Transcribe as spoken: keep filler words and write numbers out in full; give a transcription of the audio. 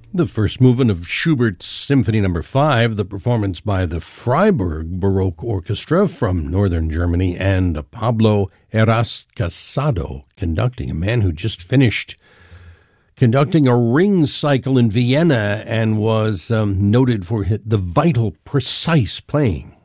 The first movement of Schubert's Symphony Number Five, the performance by the Freiburg Baroque Orchestra from northern Germany, and Pablo Heras Casado conducting, a man who just finished conducting a ring cycle in Vienna and was um, noted for the vital, precise playing